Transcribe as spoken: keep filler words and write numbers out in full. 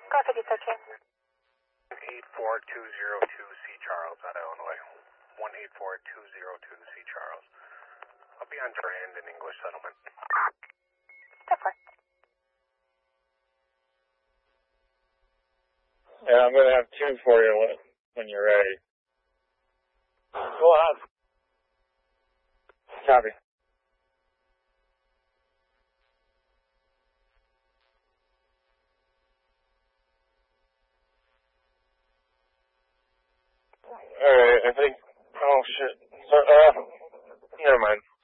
Copy, dispatcher. eight four two zero two C Charles out of Illinois. one eight four two zero two C Charles. I'll be on Durand in English Settlement. Definitely. Yeah, I'm going to have two for you when, when you're ready. Go on. Copy. Alright, I think, oh shit, so, uh, never mind.